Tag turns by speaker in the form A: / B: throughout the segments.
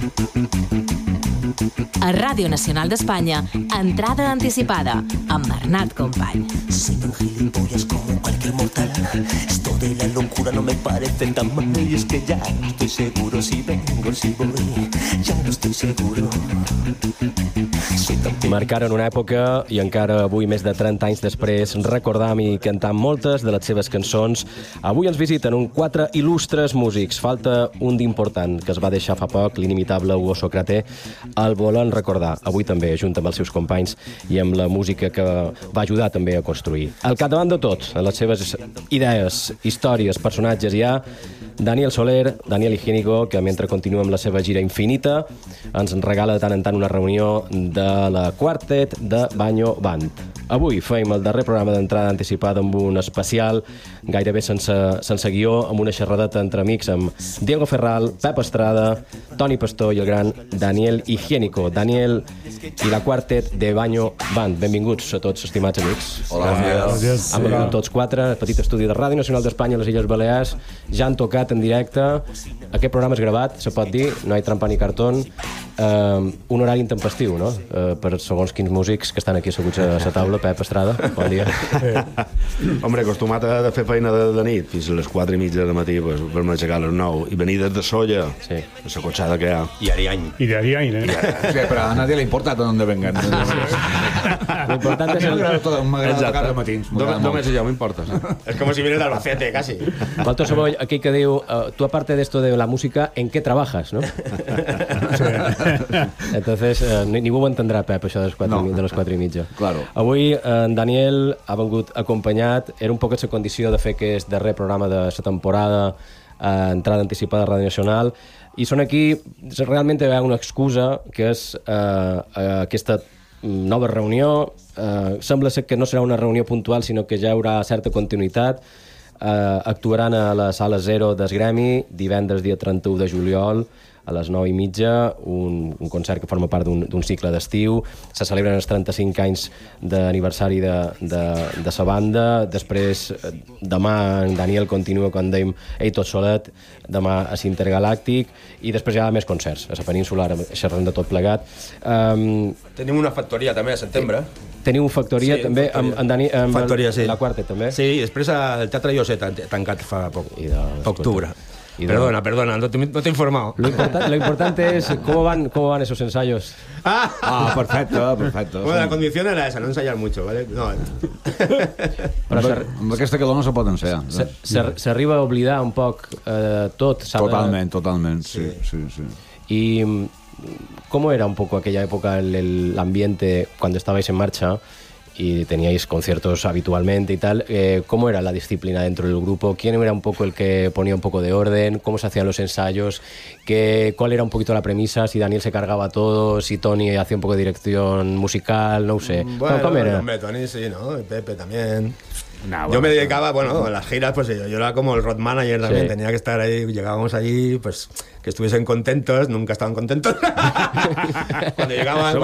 A: A Ràdio Nacional d'Espanya, entrada anticipada, amb Bernat Company.
B: Soy un gilipollas como cualquier mortal. Esto de la locura no me parece tan mal. Y es que ya no estoy seguro si vengo, si voy. Ya no estoy seguro.
C: Marcaren una època i encara avui, més de 30 anys després, recordam i cantam moltes de les seves cançons. Avui ens visiten 4 il·lustres músics. Falta un d'important, que es va deixar fa poc, l'inimitable Hugo Socraté. El volen recordar, avui també, junt amb els seus companys i amb la música que va ajudar també a construir. Al capdavant de tot, en les seves idees, històries, personatges, hi ha Daniel Soler, Daniel Higiénico, que mentre continua amb la seva gira infinita, ens regala de tant en tant una reunió de la Quartet de Banyo Band. Avui fem el darrer programa d'entrada anticipada amb un especial, gairebé sense guió, amb una xerradeta entre amics amb Diego Ferral, Pep Estrada, Toni Pastor i el gran Daniel Higiénico. Daniel i la Quartet de Banyo Band. Benvinguts a tots, estimats amics.
D: Hola, bon dia.
C: Han venut tots 4, petit estudi de Ràdio Nacional d'Espanya a les Illes Balears. Ja han tocat en directe. Aquest programa és gravat, se pot dir, no hi ha trampa ni cartón. Un horari intempestiu, no? Per segons quins músics que estan aquí asseguts a la taula. Pep Estrada, bon dia.
D: Hombre, acostumat a fer feina de nit fins a les 4:30 del matí, pues, per m'aixecar a les 9 i venir des de Solla,
C: sí,
D: la cotxada que hi ha.
E: Y Ariany.
F: Y de Ariany, ¿eh?
G: Sí, pero a nadie le importa de dónde vengan.
C: Lo importante es
G: m'agrada tocar els matins.
D: Només allò m'importa.
E: Es como si vienes de Albacete, casi.
C: Walter Savoy, aquí que diu, tú aparte de esto de la música, ¿en qué trabajas, no?
F: Sí.
C: Entonces, ningú ho entendrà, Pep, això de les 4:30.
G: Claro.
C: Avui en Daniel ha vengut acompanyat, era un poc la condició de fer aquest darrer programa de la temporada, entrada anticipada a Ràdio Nacional, i són aquí, realment hi ha una excusa, que és aquesta nova reunió. Sembla ser que no serà una reunió puntual, sinó que ja hi haurà certa continuïtat. Actuaran a la Sala Zero d'Esgremi divendres dia 31 de juliol a les 9:30, un concert que forma part d'un cicle d'estiu. Se celebren els 35 anys d'aniversari de sa banda. Després, demà, en Daniel continua, com dèiem, ell tot solet, demà a l'Intergalàctic, i després hi ha més concerts a la península, ara xerrant de tot plegat.
E: Tenim una factoria també a setembre.
C: Teniu factoria, sí, també, amb
E: factoria, sí.
C: La Quartet, també?
E: Sí, i després el Teatre Lloset ha tancat fa poc, octubre. Perdona, no t'he informado.
C: Lo importante es cómo van esos ensayos.
G: Perfecto.
E: Bueno, la condición era esa, no ensayar mucho, ¿vale? No.
G: Però amb aquesta calor no se pot ensayar.
C: S'arriba a oblidar un poc tot.
G: Totalment, sí.
C: ¿Y cómo era un poco aquella época el ambiente cuando estabais en marcha y teníais conciertos habitualmente y tal? ¿Cómo era la disciplina dentro del grupo? ¿Quién era un poco el que ponía un poco de orden? ¿Cómo se hacían los ensayos? ¿Cuál era un poquito la premisa? Si Daniel se cargaba todo, si Tony hacía un poco de dirección musical, no sé.
E: Bueno,
C: ¿Cómo era?
E: Hombre, Tony sí, ¿no? Y Pepe también. Yo me dedicaba, a las giras, pues yo era como el road manager también, sí. Tenía que estar ahí, llegábamos allí, pues que estuviesen contentos, nunca estaban contentos. Cuando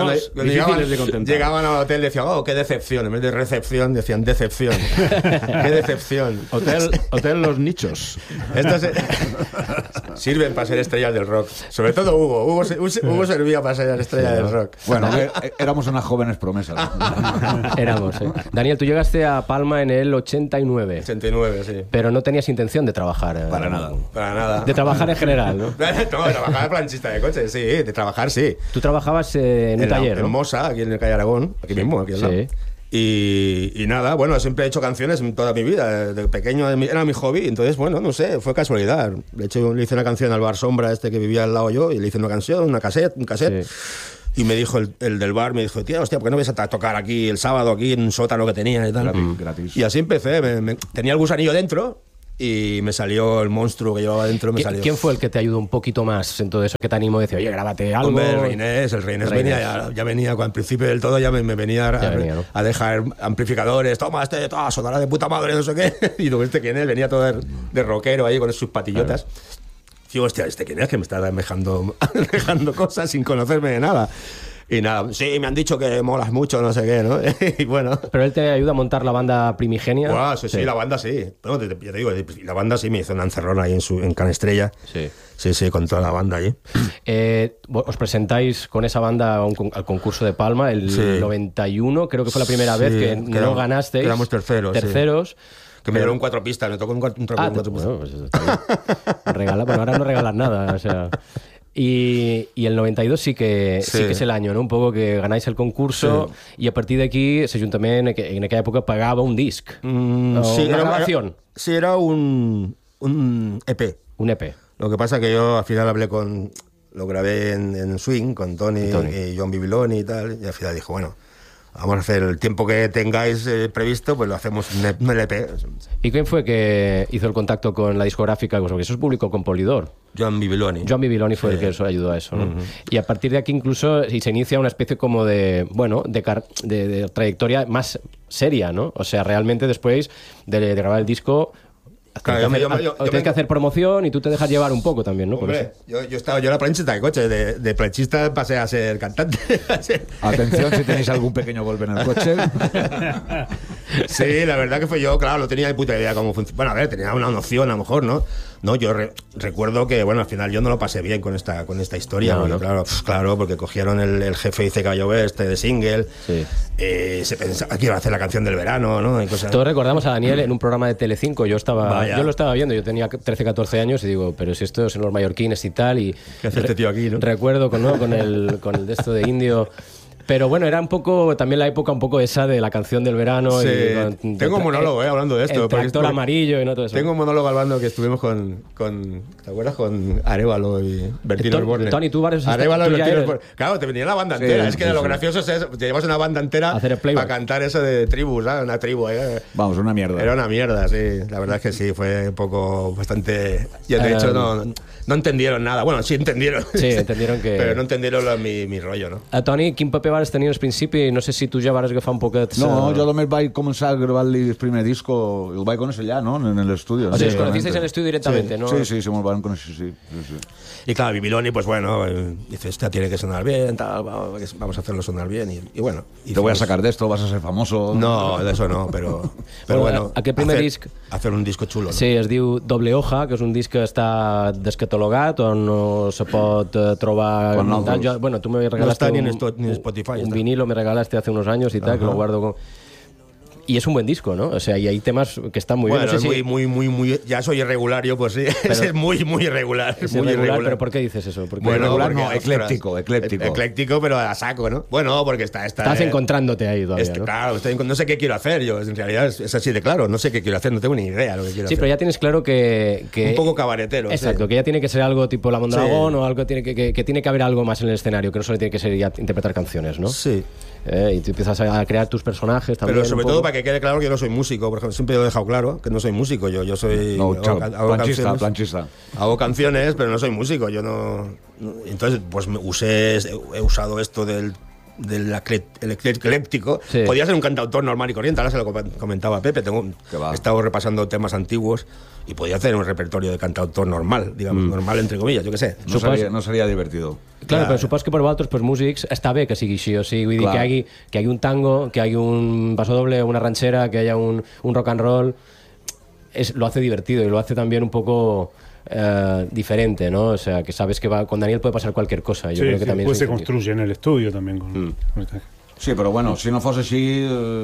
E: llegaban al hotel decían, oh, qué decepción, en vez de recepción decían decepción. Qué decepción.
D: Hotel Los Nichos.
E: Estos sirven para ser estrellas del rock. Sobre todo Hugo servía para ser estrella del rock.
G: Bueno, éramos unas jóvenes promesas.
C: Éramos, ¿eh? Daniel, tú llegaste a Palma en el 89.
E: 89, sí.
C: Pero no tenías intención de trabajar.
G: Para nada.
C: De trabajar en general, ¿no?
E: No, trabajar de planchista de coches, sí, de trabajar, sí.
C: Tú trabajabas en un taller, ¿no?
E: En Mosa, aquí en el calle Aragón, aquí mismo, aquí al lado.
C: Sí.
E: Y nada, bueno, siempre he hecho canciones en toda mi vida. De pequeño era mi hobby, entonces, bueno, no sé, fue casualidad. De hecho, le hice una canción al Bar Sombra que vivía al lado yo, y le hice una canción, un cassette. Sí. Y me dijo el del bar, me dijo, tío, hostia, ¿por qué no vas a tocar aquí el sábado, aquí en un sótano que tenía y tal?
G: Gratis.
E: Y así empecé, tenía el gusanillo dentro y me salió el monstruo que llevaba dentro.
C: ¿Quién fue el que te ayudó un poquito más en todo eso, que te animó y decía, oye, grábate algo?
E: Hombre, el Reynés venía, ya venía, al principio del todo ya me venía a dejar amplificadores, toma, sonará de puta madre, no sé qué. Y luego quién es, venía todo de rockero ahí con sus patillotas. Digo, hostia, quién es que me está dejando cosas sin conocerme de nada. Y nada, sí, me han dicho que molas mucho, no sé qué, ¿no? Y bueno.
C: Pero él te ayuda a montar la banda primigenia.
E: Wow, sí, la banda sí. Bueno, ya te digo, la banda sí me hizo una encerrona ahí en Can Estrella. Sí, con toda la banda allí.
C: Os presentáis con esa banda al concurso de Palma, el 91, creo que fue la primera vez que no ganasteis.
E: Quedamos terceros. Que me dieron 4 pistas, me tocó un 4 pistas.
C: Bueno, pues bueno, ahora no regalas nada, o sea... Y el 92 sí que es el año, ¿no? Un poco que ganáis el concurso y a partir de aquí l'Ajuntament en aquella època pagava un disc. Una grabación.
E: Sí, era un EP.
C: Un EP.
E: Lo que pasa que yo al final lo grabé en Swing con Tony y John Bibiloni y tal, y al final dijo, bueno, vamos a hacer el tiempo que tengáis previsto, pues lo hacemos un LP.
C: ¿Y quién fue que hizo el contacto con la discográfica? Porque eso es público con Polydor.
E: John Bibiloni.
C: John Bibiloni fue el que os ayudó a eso, ¿no? Y a partir de aquí incluso se inicia una especie como de trayectoria más seria, ¿no? O sea, realmente después de grabar el disco... Claro, tienes que hacer promoción y tú te dejas llevar un poco también, ¿no?
E: Hombre, yo era planchista de coche, de planchista pasé a ser cantante.
G: Atención si tenéis algún pequeño golpe en el coche.
E: Sí, la verdad que fue yo, claro, no tenía ni puta idea cómo funciona. Bueno, a ver, tenía una noción a lo mejor, ¿no? No, yo recuerdo que, bueno, al final yo no lo pasé bien con esta historia. No. Claro, porque cogieron el jefe dice Caballo Oeste de single. Sí. Se pensaba que iba a hacer la canción del verano, ¿no? Y cosas...
C: Todos recordamos a Daniel en un programa de Telecinco. Yo lo estaba viendo, yo tenía 13, 14 años y digo, pero si esto son los mallorquines y tal. Y
E: ¿qué hace este tío aquí, no?
C: Recuerdo con el de esto de Indio. Pero bueno, era un poco, también la época un poco esa de la canción del verano.
E: Sí, tengo un monólogo, hablando de esto.
C: El tractor amarillo y no todo eso.
E: Tengo un monólogo hablando que estuvimos con ¿te acuerdas? Con Arévalo y Bertino Osborne.
C: Tony, tú varios...
E: Arévalo y Bertino Osborne. Claro, te venía la banda entera. Es que lo gracioso es eso. Te llevas una banda entera para cantar eso de tribus, ¿sabes? Una tribu.
G: Vamos, una mierda.
E: Era una mierda, sí. La verdad es que sí, fue un poco bastante... Ya de hecho no entendieron nada. Bueno, sí entendieron.
C: Sí, entendieron que...
E: Però no entendieron mi rollo, no?
C: Toni, quin paper vas tenir al principi? No sé si tu ja vas agafar un poquet...
G: No, jo només vaig començar a gravar-li el primer disco i el vaig conèixer allà, ¿no? En el estudio.
C: O sea, os conocisteis en el estudio directamente, ¿no?
G: Sí, me van conèixer, sí.
E: Y claro, Bibiloni, pues bueno, dice, esta tiene que sonar bien, tal, vamos a hacerlo sonar bien, y bueno.
G: Te voy a sacar de esto, vas a ser famoso.
E: No, de eso no, pero bueno.
C: Aquest primer disc...
E: Hacer un disco xulo, no?
C: Sí, es diu Doble Hoja, que és un disc que està descatalogat, on no se pot trobar... Bueno, tú me regalaste
E: no está ni en Spotify,
C: un vinilo, me regalaste hace unos años y tal, que lo guardo con... Y es un buen disco, ¿no? O sea, y hay temas que están muy bien.
E: No sé muy... Ya soy irregular yo, pues sí. Es muy irregular.
C: Es muy irregular, pero ¿por qué dices eso? Porque
G: irregular no, ecléctico.
E: Ecléctico, pero a saco, ¿no? Bueno, porque
C: Estás encontrándote ahí todavía, ¿no?
E: Claro, no sé qué quiero hacer yo. En realidad es así de claro. No sé qué quiero hacer, no tengo ni idea de lo que quiero hacer.
C: Sí, pero ya tienes claro que...
E: Un poco cabaretero.
C: Exacto, que ya tiene que ser algo tipo La Mondragón o algo que tiene que haber algo más en el escenario, que no solo tiene que ser ya interpretar canciones, ¿no?
E: Sí.
C: Y tú empiezas a crear tus personajes también.
E: Pero sobre todo para que quede claro que yo no soy músico, por ejemplo, siempre lo he dejado claro que no soy músico, yo soy
G: planchista.
E: Hago canciones, pero no soy músico, yo no. Entonces, pues he usado esto del ecléctico. Sí. Podía ser un cantautor normal y corriente, ahora se lo comentaba a Pepe, he estado repasando temas antiguos y podía hacer un repertorio de cantautor normal, digamos, normal entre comillas, yo qué sé.
G: No seria divertido.
C: Claro, però supos que per vosaltres, per músics, està bé que sigui així, o sigui, vull dir que hi hagi un tango, que hi hagi un pasodoble, una ranchera, que haya un rock and roll, lo hace divertido y lo hace también un poco diferente, ¿no? O sea, que sabes que con Daniel puede pasar cualquier cosa. Yo creo que también
F: pues se construye en el estudio también con
G: Sí, però bueno, si no fos així,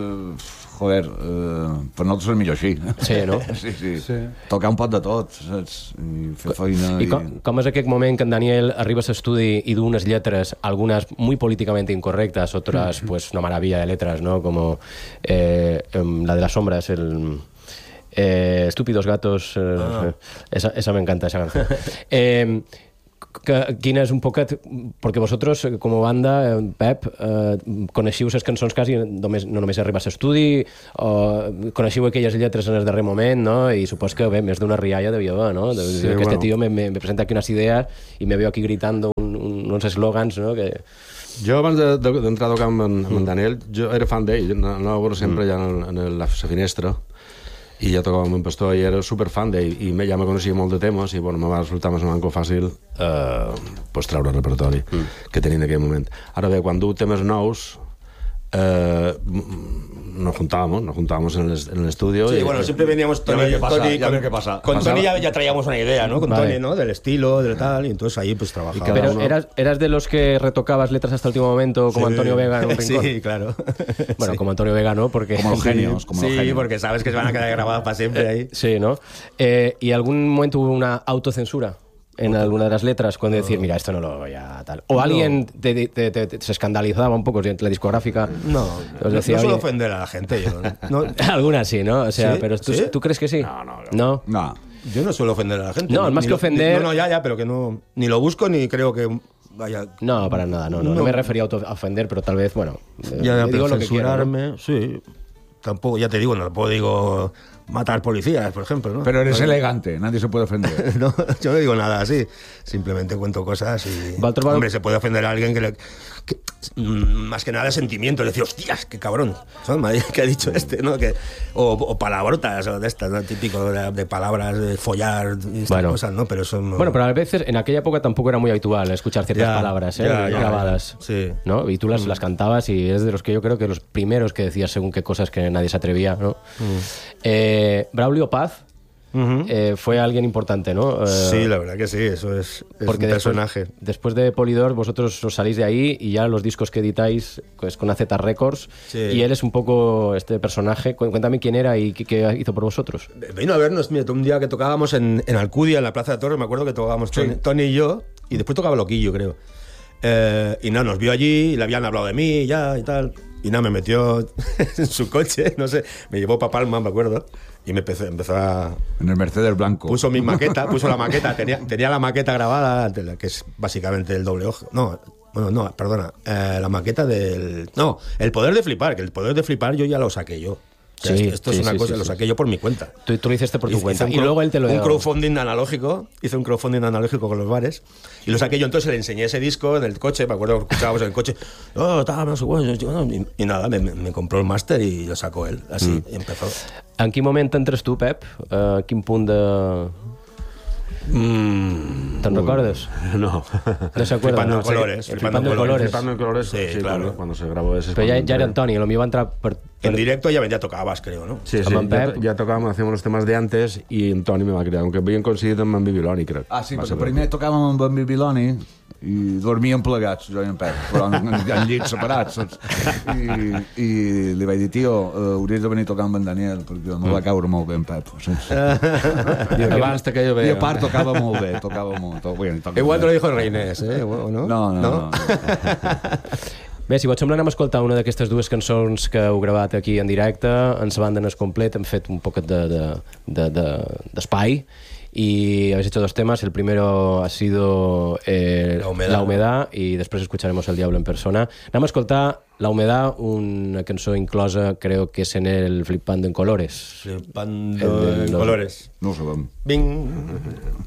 G: per nosaltres és millor així.
C: Sí, no?
G: Sí. Tocar un pot de tot, saps? I fer feina...
C: I com és aquest moment que en Daniel arriba a l'estudi y du unes lletres, algunas muy políticamente incorrectas, otras, pues, una maravilla de letras, ¿no? Como la de la sombra es el... Estúpidos gatos, esa me encanta, esa canción. Quina és un poquet... Perquè vosaltres, com a banda, Pep, coneixiu les cançons quasi no només arribar a l'estudi, coneixiu aquelles lletres en el darrer moment, no? I supos que més d'una rialla devia haver, no? Sí, que este tío me presenta aquí unas ideas y me veo aquí gritando uns eslògans, no? Que...
D: Jo, abans d'entrar a tocar amb en Daniel, jo era fan d'ell, anava a veure sempre allà en la finestra, i ja tocava amb un pastor i era superfan d'ell i ja me coneixia molt de temes i bueno, me va resultar més o menys fàcil pues, treure el repertori que tenia en aquell moment. Ara bé, quan du temes nous nos juntábamos en el estudio.
E: Sí, bueno, siempre veníamos Tony, con Tony ya traíamos una idea, ¿no? Con Tony, ¿no? Del estilo, del tal, y entonces ahí pues trabajábamos.
C: Pero eras de los que retocabas letras hasta el último momento, como Antonio Vega en un rincón.
E: Sí, claro.
C: Bueno, como Antonio Vega, ¿no? Porque
G: como los genios.
E: Porque sabes que se van a quedar grabadas para siempre ahí.
C: Sí, ¿no? ¿Y algún momento hubo una autocensura en alguna de las letras cuando decir, mira, esto no lo voy a tal? ¿O alguien se escandalizaba un poco en la discográfica?
E: No,
C: decía,
E: no suelo ofender a la gente. Yo, ¿no?
C: Algunas sí, ¿no? O sea,
E: ¿Sí?
C: pero ¿tú crees que sí?
D: No.
E: Yo no suelo ofender a la gente.
C: No, más que ofender...
E: Ya, pero que no... Ni lo busco ni creo que vaya...
C: No, para nada, no me refería a ofender, pero tal vez, bueno...
E: Ya,
C: digo lo que quiero,
E: ¿no? Sí. Tampoco, ya te digo, no puedo matar policías, por ejemplo, ¿no?
G: Pero eres elegante, nadie se puede ofender.
E: No, yo no digo nada así, simplemente cuento cosas y... Hombre, se puede ofender a alguien que más que nada sentimiento, decir, hostias, qué cabrón, ¿sabes? ¿Qué ha dicho este? ¿No? O palabrotas o de estas, ¿no? Típico de palabras, de follar y estas cosas, ¿no? Pero eso no...
C: Bueno, pero a veces en aquella época tampoco era muy habitual escuchar ciertas palabras grabadas,
E: sí.
C: ¿no? Y tú las cantabas y es de los que yo creo que los primeros que decías según qué cosas que nadie se atrevía, ¿no? Braulio Paz fue alguien importante, ¿no?
E: Sí, la verdad que sí, eso es un personaje.
C: Después de Polydor, vosotros os salís de ahí y ya los discos que editáis pues, con AZ Records, y él es un poco este personaje. Cuéntame quién era y qué hizo por vosotros.
E: Vino a vernos, mira, un día que tocábamos en Alcudia, en la Plaza de Torres, me acuerdo que tocábamos Tony y yo, y después tocaba Loquillo, creo. Y nada, nos vio allí, y le habían hablado de mí ya y tal. Y nada, me metió en su coche, no sé, me llevó para Palma, me acuerdo, y me empezó a...
G: En el Mercedes blanco.
E: Puso la maqueta, tenía la maqueta grabada, que es básicamente el doble ojo. La maqueta del... No, el poder de flipar, que el poder de flipar yo ya lo saqué yo. O sea, esto es una cosa, lo saqué yo por mi cuenta.
C: Tú lo hiciste por tu cuenta. Y luego él te lo dio.
E: Hice un crowdfunding analógico con los bares. Y lo saqué yo, entonces le enseñé ese disco en el coche. Me acuerdo que escuchábamos en el coche. Y nada, me compró el máster y lo sacó él. Así empezó.
C: En quin moment entres tu, Pep? Quin punt de... ¿Te'n recordes?
D: No.
C: No se acuerda.
E: Flipando en colores.
D: Flipando en colores,
E: sí, claro.
D: Cuando se grabó ese.
C: Pero ya era Antonio, lo mío iba a entrar
E: en directo ya tocabas, creo, ¿no?
D: Sí, ya tocábamos, hacíamos los temas de antes y Antoni me va criar, aunque havien coincidit amb en Bibiloni, crec.
G: Ah, sí, perquè primer tocàvem amb en Bibiloni i dormíem plegats, jo i en Pep, però en llits separats, saps? I li vaig dir, tio, hauries de venir a tocar amb en Daniel, perquè no va caure molt bé en Pep, saps?
D: Abans te caia bé.
G: I a part tocava molt bé, tocava molt.
E: Igual te lo dijo el Reinés, ¿eh? ¿No?
G: No.
C: Bé, si vols semblar, anem a escoltar una d'aquestes dues cançons que heu gravat aquí en directe. Ens banden es complet, hem fet un poquet d'espai y habéis hecho dos temas. El primero ha sido La Humedad y después escucharemos El Diablo en persona. Anem a escoltar La Humedad, una cançó inclosa, creo que es en el Flipando en Colores.
E: Flipando en Colores.
G: No ho sabem.
E: Bing.